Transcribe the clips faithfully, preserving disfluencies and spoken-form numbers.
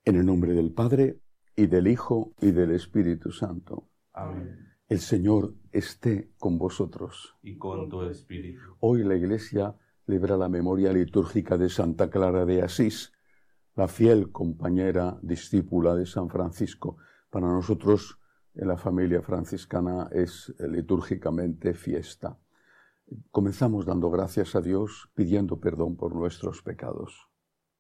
En el nombre del Padre, y del Hijo, y del Espíritu Santo. Amén. El Señor esté con vosotros. Y con tu espíritu. Hoy la Iglesia celebra la memoria litúrgica de Santa Clara de Asís, la fiel compañera discípula de San Francisco. Para nosotros, en la familia franciscana, es litúrgicamente fiesta. Comenzamos dando gracias a Dios, pidiendo perdón por nuestros pecados.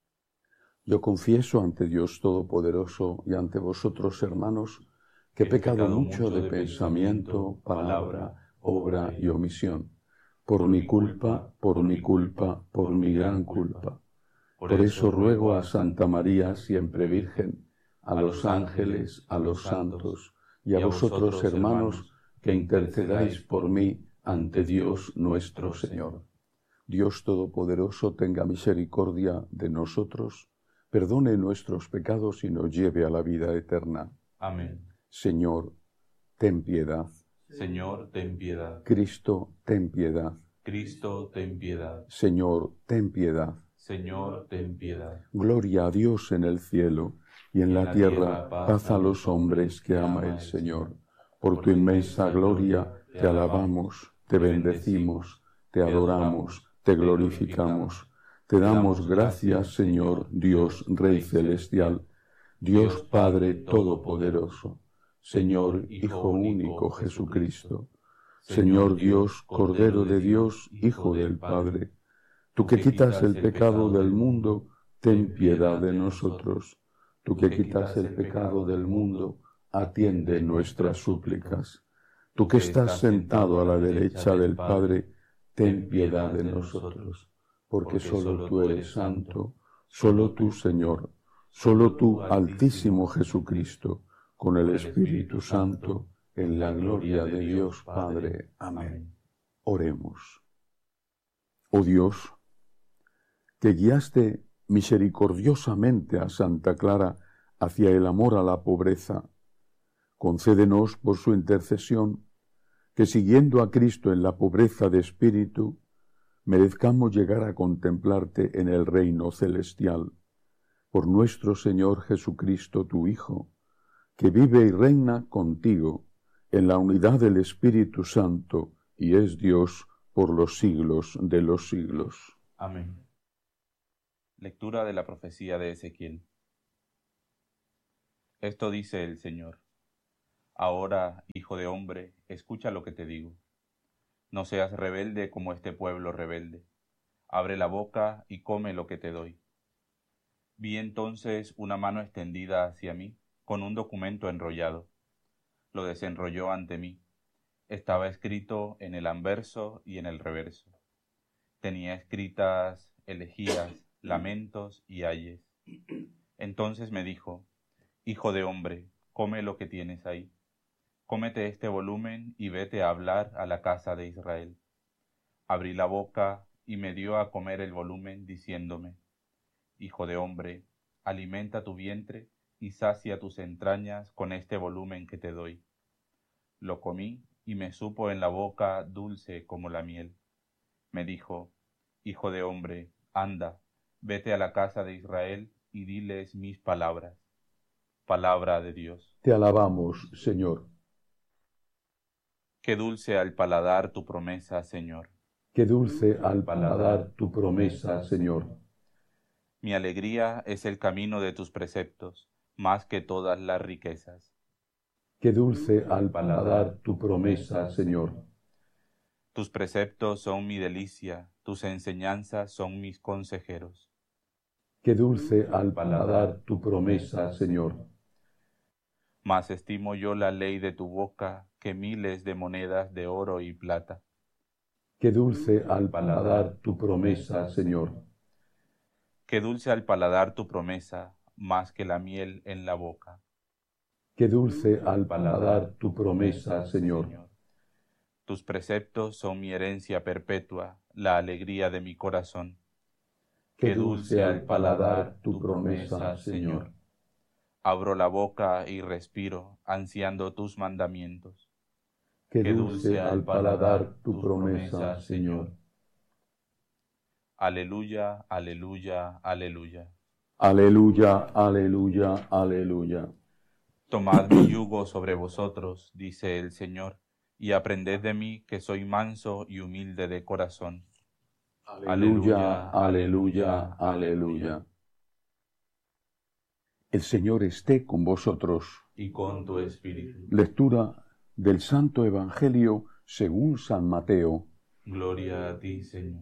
Yo confieso ante Dios Todopoderoso y ante vosotros, hermanos, que he pecado mucho de pensamiento, palabra, obra y omisión, por mi culpa, por mi culpa, por mi gran culpa. Por eso ruego a Santa María, siempre Virgen, a los ángeles, a los santos y a vosotros, hermanos, que intercedáis por mí ante Dios nuestro Señor. Dios Todopoderoso tenga misericordia de nosotros, perdone nuestros pecados y nos lleve a la vida eterna. Amén. Señor, ten piedad. Señor, ten piedad. Cristo, ten piedad. Cristo, ten piedad. Señor, ten piedad. Señor, ten piedad. Gloria a Dios en el cielo, y en, en la, la tierra, tierra paz a los hombres que ama el Señor. Por tu inmensa gloria te alabamos, te bendecimos, te adoramos, te glorificamos. Te damos gracias, Señor, Dios, Rey celestial, Dios Padre todopoderoso, Señor, Hijo único Jesucristo, Señor Dios, Cordero de Dios, Hijo del Padre. Tú que quitas el pecado del mundo, ten piedad de nosotros. Tú que quitas el pecado del mundo, atiende nuestras súplicas. Tú que estás sentado a la derecha del Padre, ten piedad de nosotros. Porque solo tú eres santo, solo tú, Señor, solo tú, Altísimo Jesucristo, con el Espíritu Santo, en la gloria de Dios Padre. Amén. Oremos. Oh Dios, que guiaste misericordiosamente a Santa Clara hacia el amor a la pobreza, concédenos por su intercesión que, siguiendo a Cristo en la pobreza de espíritu, merezcamos llegar a contemplarte en el reino celestial, por nuestro Señor Jesucristo, tu Hijo, que vive y reina contigo en la unidad del Espíritu Santo y es Dios por los siglos de los siglos. Amén. Lectura de la profecía de Ezequiel. Esto dice el Señor: Ahora, hijo de hombre, escucha lo que te digo. No seas rebelde como este pueblo rebelde. Abre la boca y come lo que te doy. Vi entonces una mano extendida hacia mí, con un documento enrollado. Lo desenrolló ante mí. Estaba escrito en el anverso y en el reverso. Tenía escritas elegías, lamentos y ayes. Entonces me dijo: Hijo de hombre, come lo que tienes ahí. Cómete este volumen y vete a hablar a la casa de Israel. Abrí la boca y me dio a comer el volumen, diciéndome: Hijo de hombre, alimenta tu vientre y sacia tus entrañas con este volumen que te doy. Lo comí y me supo en la boca dulce como la miel. Me dijo: Hijo de hombre, anda, vete a la casa de Israel y diles mis palabras. Palabra de Dios. Te alabamos, Señor. Qué dulce al paladar tu promesa, Señor. Qué dulce al paladar tu promesa, Señor. Mi alegría es el camino de tus preceptos, más que todas las riquezas. Qué dulce al paladar tu promesa, Señor. Tus preceptos son mi delicia, tus enseñanzas son mis consejeros. Qué dulce al paladar tu promesa, Señor. Mas estimo yo la ley de tu boca que miles de monedas de oro y plata. Qué dulce al paladar tu promesa, Señor. Qué dulce al paladar tu promesa, más que la miel en la boca. Qué dulce al paladar tu promesa, Señor. Tus preceptos son mi herencia perpetua, la alegría de mi corazón. Qué dulce al paladar tu promesa, Señor. Abro la boca y respiro, ansiando tus mandamientos. Qué dulce al paladar tu promesa, Señor. Aleluya, aleluya, aleluya. Aleluya, aleluya, aleluya. Tomad mi yugo sobre vosotros, dice el Señor, y aprended de mí, que soy manso y humilde de corazón. Aleluya, aleluya, aleluya. El Señor esté con vosotros. Y con tu espíritu. Lectura del Santo Evangelio según San Mateo. Gloria a ti, Señor.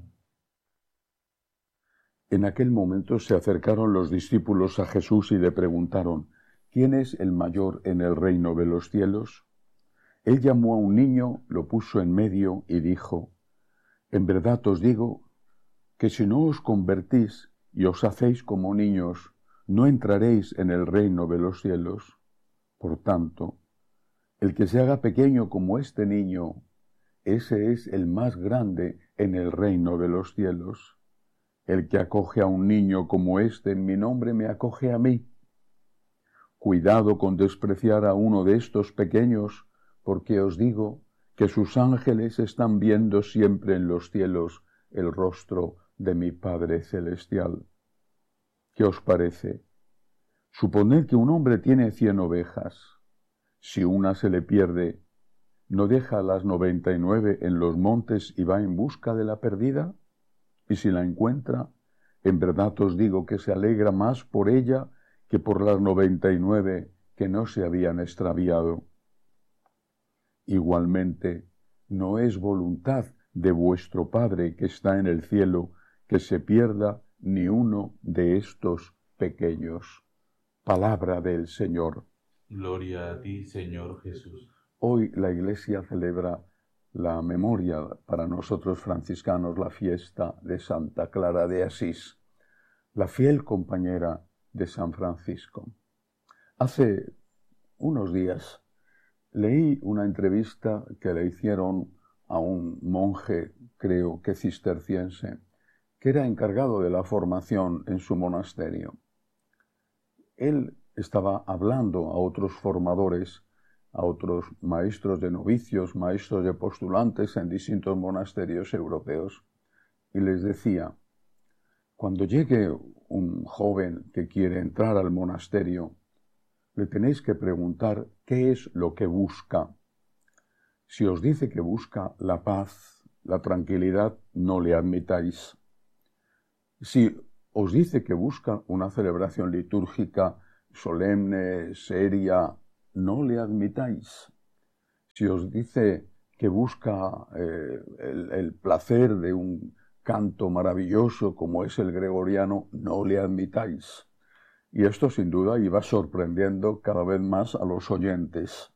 En aquel momento se acercaron los discípulos a Jesús y le preguntaron: ¿Quién es el mayor en el reino de los cielos? Él llamó a un niño, lo puso en medio y dijo: En verdad os digo que si no os convertís y os hacéis como niños, no entraréis en el reino de los cielos. Por tanto, el que se haga pequeño como este niño, ese es el más grande en el reino de los cielos. El que acoge a un niño como este en mi nombre, me acoge a mí. Cuidado con despreciar a uno de estos pequeños, porque os digo que sus ángeles están viendo siempre en los cielos el rostro de mi Padre Celestial. ¿Qué os parece? Suponed que un hombre tiene cien ovejas. Si una se le pierde, ¿no deja las noventa y nueve en los montes y va en busca de la perdida? Y si la encuentra, en verdad os digo que se alegra más por ella que por las noventa y nueve que no se habían extraviado. Igualmente, no es voluntad de vuestro Padre que está en el cielo que se pierda ni uno de estos pequeños. Palabra del Señor. Gloria a ti, Señor Jesús. Hoy la Iglesia celebra la memoria para nosotros franciscanos, la fiesta de Santa Clara de Asís, la fiel compañera de San Francisco. Hace unos días leí una entrevista que le hicieron a un monje, creo que cisterciense, que era encargado de la formación en su monasterio. Él estaba hablando a otros formadores, a otros maestros de novicios, maestros de postulantes en distintos monasterios europeos, y les decía: cuando llegue un joven que quiere entrar al monasterio, le tenéis que preguntar qué es lo que busca. Si os dice que busca la paz, la tranquilidad, no le admitáis. Si os dice que busca una celebración litúrgica solemne, seria, no le admitáis. Si os dice que busca eh, el, el placer de un canto maravilloso como es el gregoriano, no le admitáis. Y esto sin duda iba sorprendiendo cada vez más a los oyentes.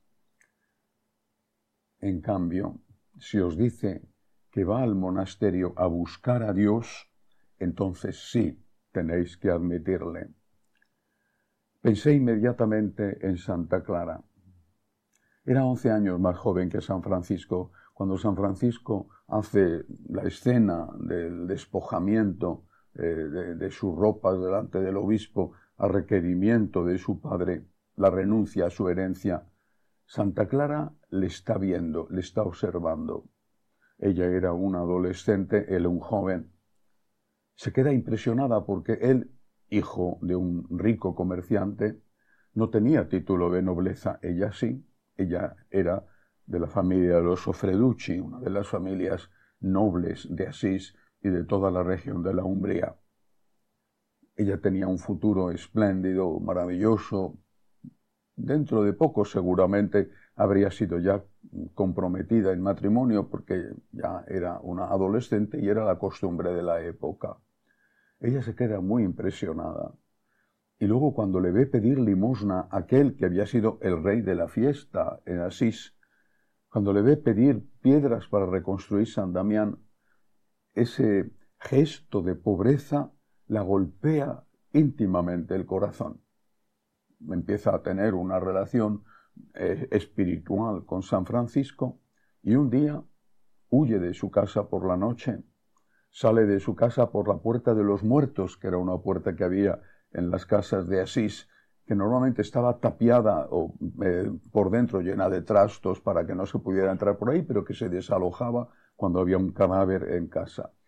En cambio, si os dice que va al monasterio a buscar a Dios, entonces sí tenéis que admitirle. Pensé inmediatamente en Santa Clara. Era once años más joven que San Francisco, cuando San Francisco hace la escena del despojamiento eh, de, de sus ropas delante del obispo a requerimiento de su padre, la renuncia a su herencia. Santa Clara le está viendo, le está observando. Ella era una adolescente, él un joven. Se queda impresionada porque él, hijo de un rico comerciante, no tenía título de nobleza, ella sí. Ella era de la familia de los Sofreducci, una de las familias nobles de Asís y de toda la región de la Umbría. Ella tenía un futuro espléndido, maravilloso. Dentro de poco seguramente habría sido ya comprometida en matrimonio porque ya era una adolescente y era la costumbre de la época. Ella se queda muy impresionada. Y luego cuando le ve pedir limosna a aquel que había sido el rey de la fiesta en Asís, cuando le ve pedir piedras para reconstruir San Damián, ese gesto de pobreza la golpea íntimamente el corazón. Empieza a tener una relación eh, espiritual con San Francisco y un día huye de su casa por la noche, sale de su casa por la puerta de los muertos, que era una puerta que había en las casas de Asís, que normalmente estaba tapiada o eh, por dentro llena de trastos para que no se pudiera entrar por ahí, pero que se desalojaba cuando había un cadáver en casa.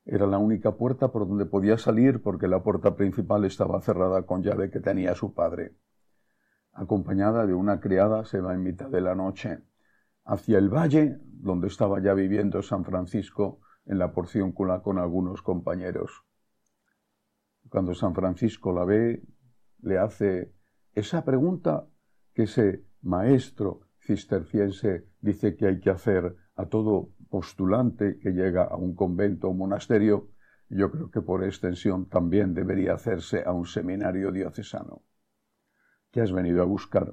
Era la única puerta por donde podía salir porque la puerta principal estaba cerrada con llave que tenía su padre. Acompañada de una criada, se va en mitad de la noche hacia el valle, donde estaba ya viviendo San Francisco en la porciúncula con algunos compañeros. Cuando San Francisco la ve, le hace esa pregunta que ese maestro cisterciense dice que hay que hacer a todo postulante que llega a un convento o monasterio. Yo creo que por extensión también debería hacerse a un seminario diocesano. ¿Qué has venido a buscar?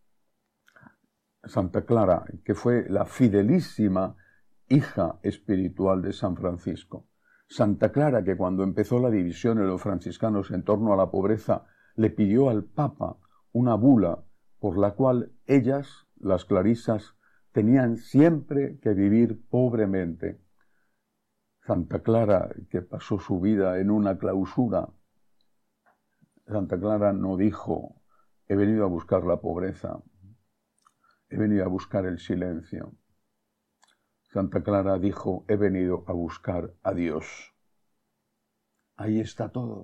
Santa Clara, que fue la fidelísima hija espiritual de San Francisco. Santa Clara, que cuando empezó la división en los franciscanos en torno a la pobreza, le pidió al Papa una bula por la cual ellas, las clarisas, tenían siempre que vivir pobremente. Santa Clara, que pasó su vida en una clausura, Santa Clara no dijo, he venido a buscar la pobreza, he venido a buscar el silencio. Santa Clara dijo, he venido a buscar a Dios. Ahí está todo.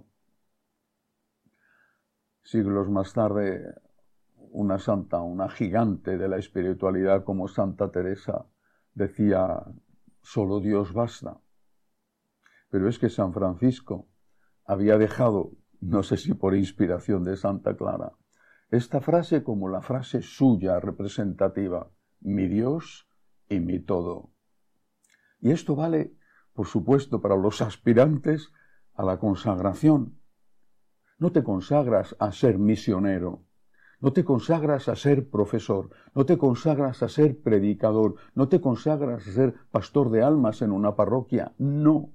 Siglos más tarde, una santa, una gigante de la espiritualidad como Santa Teresa, decía, solo Dios basta. Pero es que San Francisco había dejado, no sé si por inspiración de Santa Clara, esta frase como la frase suya representativa, mi Dios y mi todo. Y esto vale, por supuesto, para los aspirantes a la consagración. No te consagras a ser misionero, no te consagras a ser profesor, no te consagras a ser predicador, no te consagras a ser pastor de almas en una parroquia, no.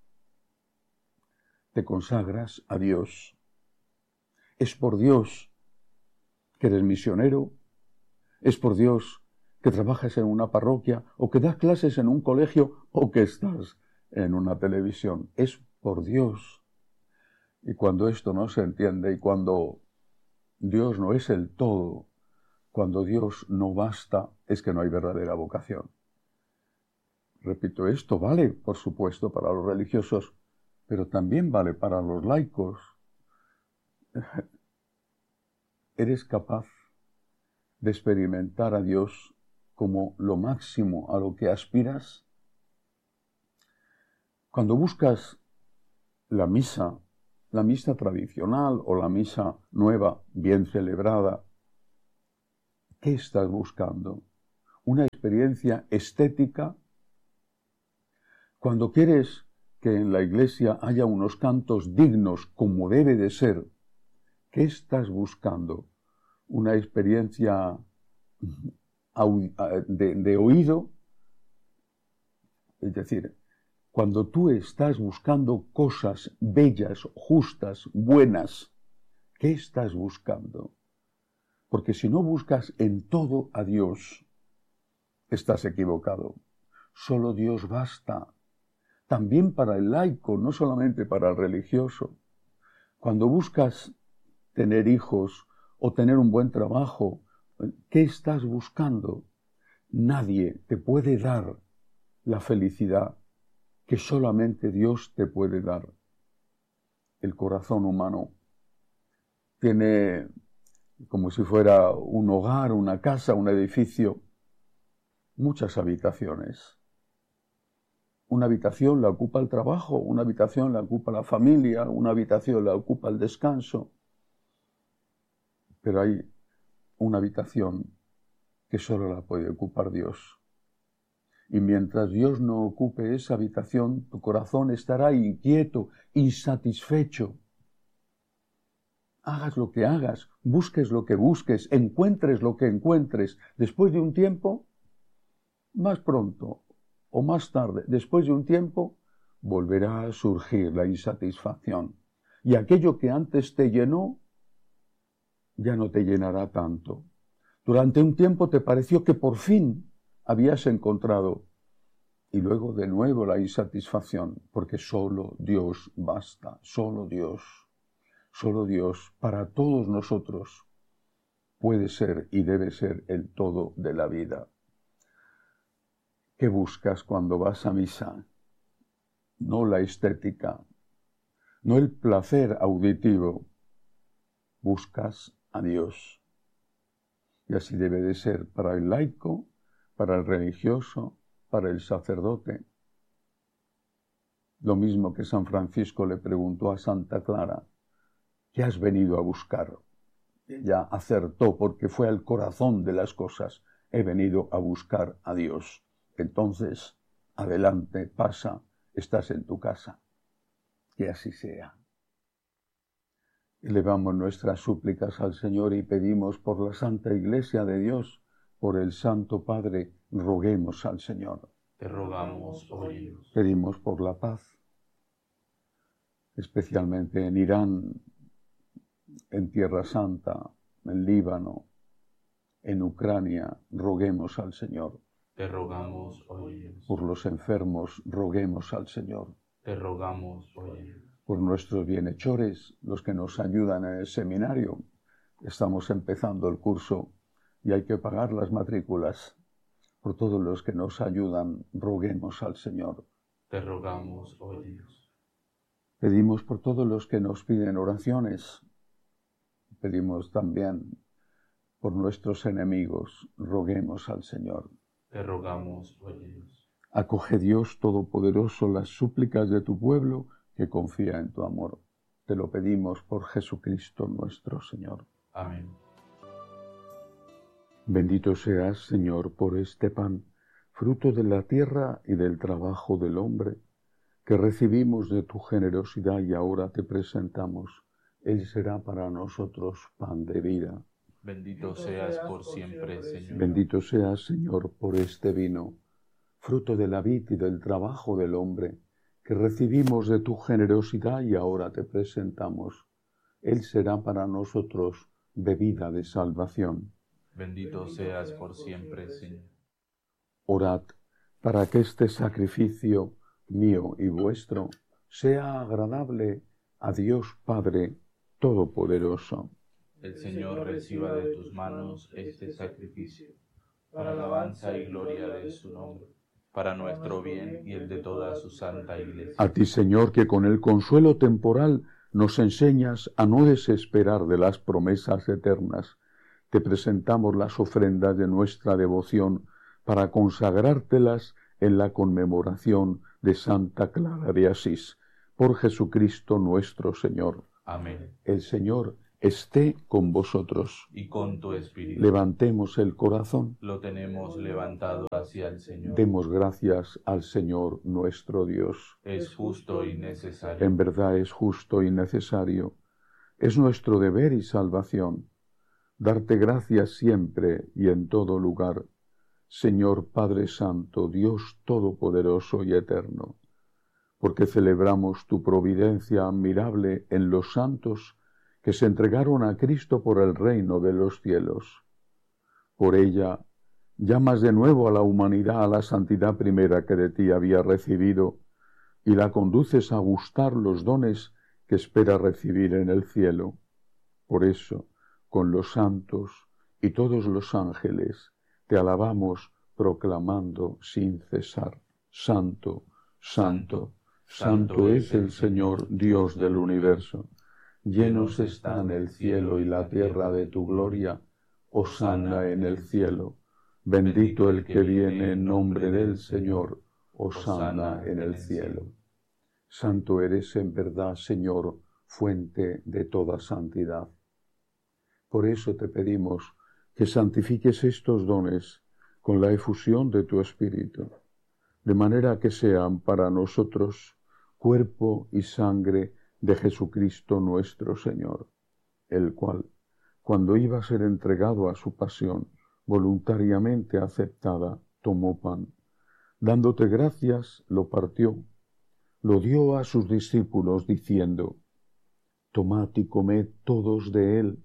Te consagras a Dios. Es por Dios que eres misionero, es por Dios que trabajas en una parroquia o que das clases en un colegio o que estás en una televisión. Es por Dios. Y cuando esto no se entiende y cuando Dios no es el todo, cuando Dios no basta, es que no hay verdadera vocación. Repito, esto vale, por supuesto, para los religiosos, pero también vale para los laicos. ¿Eres capaz de experimentar a Dios como lo máximo a lo que aspiras? Cuando buscas la misa, la misa tradicional o la misa nueva, bien celebrada, ¿qué estás buscando? ¿Una experiencia estética? Cuando quieres que en la iglesia haya unos cantos dignos como debe de ser, ¿qué estás buscando? ¿Una experiencia de, de oído? Es decir, cuando tú estás buscando cosas bellas, justas, buenas, ¿qué estás buscando? Porque si no buscas en todo a Dios, estás equivocado. Solo Dios basta. También para el laico, no solamente para el religioso. Cuando buscas tener hijos o tener un buen trabajo, ¿qué estás buscando? Nadie te puede dar la felicidad que solamente Dios te puede dar. El corazón humano tiene como si fuera un hogar, una casa, un edificio, muchas habitaciones. Una habitación la ocupa el trabajo, una habitación la ocupa la familia, una habitación la ocupa el descanso. Pero hay una habitación que solo la puede ocupar Dios. Y mientras Dios no ocupe esa habitación, tu corazón estará inquieto, insatisfecho. Hagas lo que hagas, busques lo que busques, encuentres lo que encuentres. Después de un tiempo, más pronto o más tarde, después de un tiempo, volverá a surgir la insatisfacción. Y aquello que antes te llenó, ya no te llenará tanto. Durante un tiempo te pareció que por fin habías encontrado, y luego de nuevo la insatisfacción, porque solo Dios basta, solo Dios, solo Dios para todos nosotros puede ser y debe ser el todo de la vida. ¿Qué buscas cuando vas a misa? no la estética, no el placer auditivo. Buscas a Dios. Y así debe de ser para el laico, para el religioso, para el sacerdote. Lo mismo que San Francisco le preguntó a Santa Clara, ¿qué has venido a buscar? Ella acertó porque fue al corazón de las cosas. He venido a buscar a Dios. Entonces, adelante, pasa, estás en tu casa. Que así sea. Elevamos nuestras súplicas al Señor y pedimos por la Santa Iglesia de Dios, por el Santo Padre, roguemos al Señor. Te rogamos, óyenos. Pedimos por la paz, especialmente en Irán, en Tierra Santa, en Líbano, en Ucrania, roguemos al Señor. Te rogamos, óyenos. Por los enfermos, roguemos al Señor. Te rogamos, óyenos. Por nuestros bienhechores, los que nos ayudan en el seminario. Estamos empezando el curso y hay que pagar las matrículas. Por todos los que nos ayudan, roguemos al Señor. Te rogamos, óyenos. Pedimos por todos los que nos piden oraciones. Pedimos también por nuestros enemigos, roguemos al Señor. Te rogamos, óyenos. Acoge, Dios Todopoderoso, las súplicas de tu pueblo que confía en tu amor. Te lo pedimos por Jesucristo nuestro Señor. Amén. Bendito seas, Señor, por este pan, fruto de la tierra y del trabajo del hombre, que recibimos de tu generosidad y ahora te presentamos. Él será para nosotros pan de vida. Bendito seas por siempre, Señor. Bendito seas, Señor, por este vino, fruto de la vid y del trabajo del hombre, que recibimos de tu generosidad y ahora te presentamos. Él será para nosotros bebida de salvación. Bendito seas por siempre, Señor. Orad para que este sacrificio mío y vuestro sea agradable a Dios Padre Todopoderoso. El Señor reciba de tus manos este sacrificio, para alabanza y gloria de su nombre, para nuestro bien y el de toda su santa Iglesia. A ti, Señor, que con el consuelo temporal nos enseñas a no desesperar de las promesas eternas, te presentamos las ofrendas de nuestra devoción para consagrártelas en la conmemoración de Santa Clara de Asís, por Jesucristo nuestro Señor. Amén. El Señor esté con vosotros. Y con tu espíritu. Levantemos el corazón. Lo tenemos levantado hacia el Señor. Demos gracias al Señor nuestro Dios. Es justo y necesario. En verdad es justo y necesario. Es nuestro deber y salvación darte gracias siempre y en todo lugar, Señor Padre Santo, Dios Todopoderoso y Eterno, porque celebramos tu providencia admirable en los santos que se entregaron a Cristo por el reino de los cielos. Por ella, llamas de nuevo a la humanidad a la santidad primera que de ti había recibido y la conduces a gustar los dones que espera recibir en el cielo. Por eso, con los santos y todos los ángeles, te alabamos proclamando sin cesar: Santo, Santo, Santo es el Señor Dios del universo. Llenos están el cielo y la tierra de tu gloria. Hosana en el cielo. Bendito el que viene en nombre del Señor. Hosana en el cielo. Santo eres en verdad, Señor, fuente de toda santidad. Por eso te pedimos que santifiques estos dones con la efusión de tu Espíritu, de manera que sean para nosotros cuerpo y sangre de Jesucristo nuestro Señor, el cual, cuando iba a ser entregado a su pasión, voluntariamente aceptada, tomó pan. Dándote gracias, lo partió, lo dio a sus discípulos, diciendo: Tomad y comed todos de él,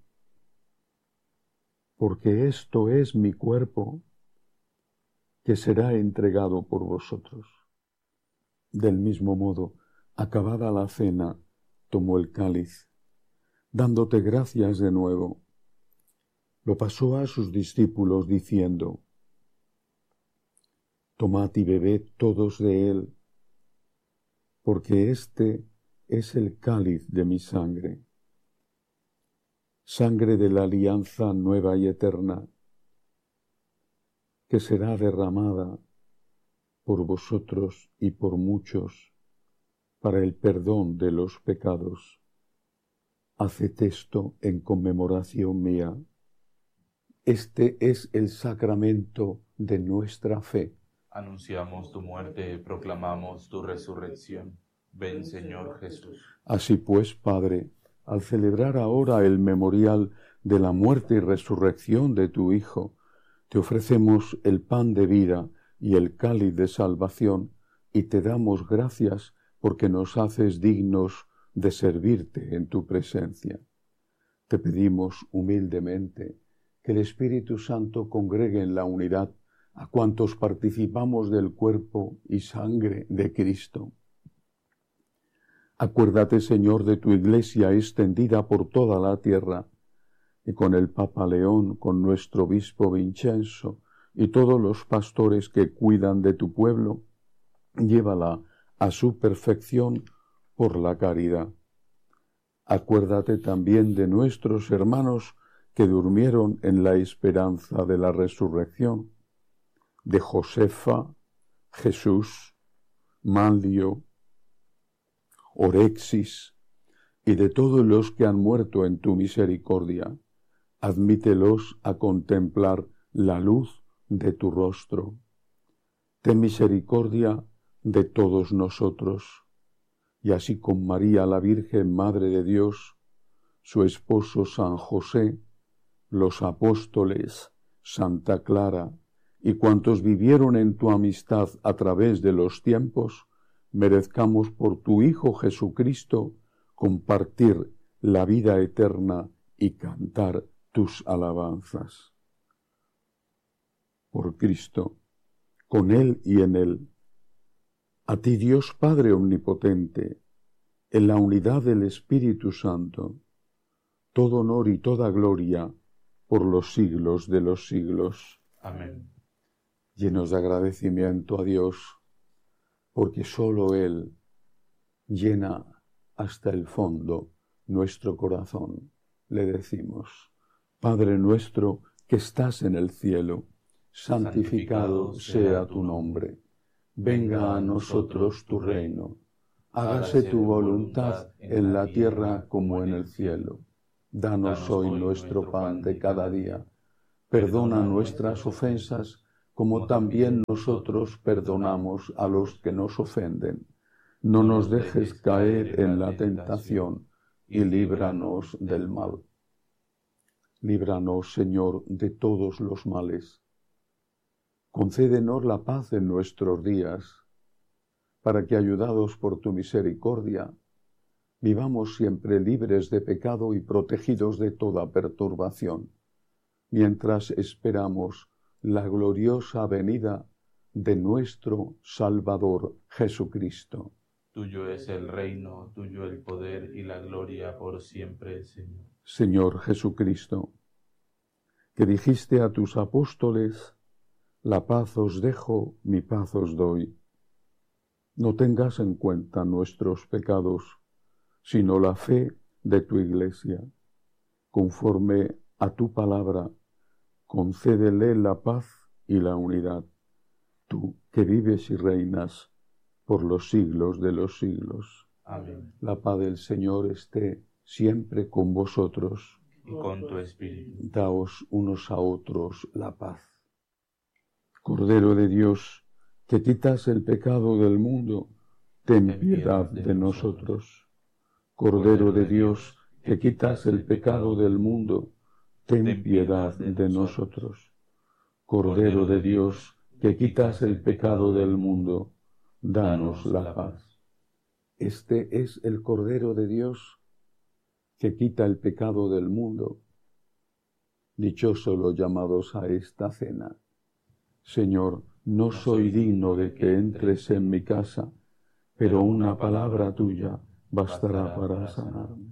porque esto es mi cuerpo, que será entregado por vosotros. Del mismo modo, acabada la cena, tomó el cáliz, dándote gracias de nuevo, lo pasó a sus discípulos, diciendo: Tomad y bebed todos de él, porque este es el cáliz de mi sangre, sangre de la alianza nueva y eterna, que será derramada por vosotros y por muchos para el perdón de los pecados. Haced esto en conmemoración mía. Este es el sacramento de nuestra fe. Anunciamos tu muerte, proclamamos tu resurrección. Ven, Señor Jesús. Así pues, Padre, al celebrar ahora el memorial de la muerte y resurrección de tu Hijo, te ofrecemos el pan de vida y el cáliz de salvación, y te damos gracias porque nos haces dignos de servirte en tu presencia. Te pedimos humildemente que el Espíritu Santo congregue en la unidad a cuantos participamos del cuerpo y sangre de Cristo. Acuérdate, Señor, de tu Iglesia extendida por toda la tierra, y con el Papa León, con nuestro obispo Vincenzo y todos los pastores que cuidan de tu pueblo, llévala a su perfección por la caridad. Acuérdate también de nuestros hermanos que durmieron en la esperanza de la resurrección, de Josefa, Jesús, Manlio, Orexis, y de todos los que han muerto en tu misericordia. Admítelos a contemplar la luz de tu rostro. Ten misericordia de todos nosotros, y así con María la Virgen Madre de Dios, su esposo San José, los apóstoles, Santa Clara, y cuantos vivieron en tu amistad a través de los tiempos, merezcamos por tu Hijo Jesucristo compartir la vida eterna y cantar tus alabanzas. Por Cristo, con Él y en Él, a ti Dios Padre Omnipotente, en la unidad del Espíritu Santo, todo honor y toda gloria por los siglos de los siglos. Amén. Llenos de agradecimiento a Dios, porque sólo Él llena hasta el fondo nuestro corazón, le decimos: Padre nuestro que estás en el cielo, santificado sea tu nombre. Venga a nosotros tu reino. Hágase tu voluntad en la tierra como en el cielo. Danos hoy nuestro pan de cada día. Perdona nuestras ofensas, como también nosotros perdonamos a los que nos ofenden. No nos dejes caer en la tentación, y líbranos del mal. Líbranos, Señor, de todos los males. Concédenos la paz en nuestros días, para que, ayudados por tu misericordia, vivamos siempre libres de pecado y protegidos de toda perturbación, mientras esperamos la gloriosa venida de nuestro Salvador Jesucristo. Tuyo es el reino, tuyo el poder y la gloria por siempre, Señor. Señor Jesucristo, que dijiste a tus apóstoles: la paz os dejo, mi paz os doy. No tengas en cuenta nuestros pecados, sino la fe de tu Iglesia. Conforme a tu palabra, concédele la paz y la unidad, tú que vives y reinas por los siglos de los siglos. Amén. La paz del Señor esté siempre con vosotros. Y con tu espíritu. Daos unos a otros la paz. Cordero de Dios, que quitas el pecado del mundo, ten piedad de nosotros. Cordero de Dios, que quitas el pecado del mundo, ten piedad de nosotros. Cordero de Dios, que quitas el pecado del mundo, danos la paz. Este es el Cordero de Dios, que quita el pecado del mundo. Dichosos los llamados a esta cena. Señor, no soy digno de que entres en mi casa, pero una palabra tuya bastará para sanarme.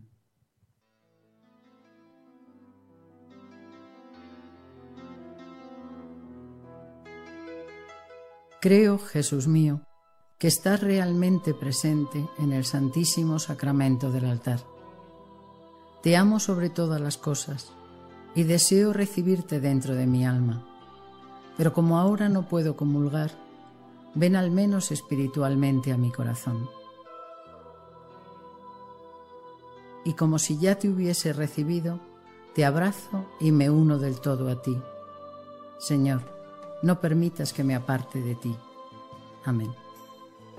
Creo, Jesús mío, que estás realmente presente en el Santísimo Sacramento del altar. Te amo sobre todas las cosas y deseo recibirte dentro de mi alma, pero como ahora no puedo comulgar, ven al menos espiritualmente a mi corazón. Y como si ya te hubiese recibido, te abrazo y me uno del todo a ti. Señor, no permitas que me aparte de ti. Amén.